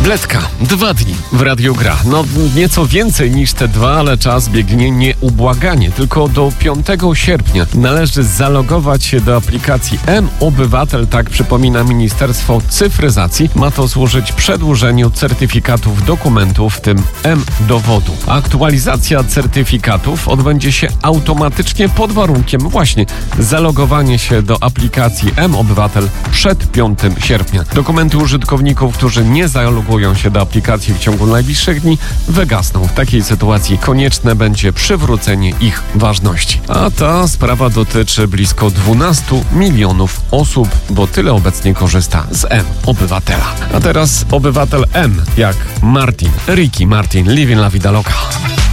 Tabletka. 2 dni w Radiu Gra. No nieco więcej niż te 2, ale czas biegnie nieubłaganie. Tylko do 5 sierpnia należy zalogować się do aplikacji mObywatel, tak przypomina Ministerstwo Cyfryzacji. Ma to służyć przedłużeniu certyfikatów dokumentów, w tym mDowodu. Aktualizacja certyfikatów odbędzie się automatycznie pod warunkiem właśnie zalogowanie się do aplikacji mObywatel przed 5 sierpnia. Dokumenty użytkowników, którzy nie zalogują się do aplikacji w ciągu najbliższych dni, wygasną. W takiej sytuacji konieczne będzie przywrócenie ich ważności. A ta sprawa dotyczy blisko 12 milionów osób, bo tyle obecnie korzysta z mObywatela. A teraz obywatel M jak Martin. Ricky Martin, Living La Vida Loca.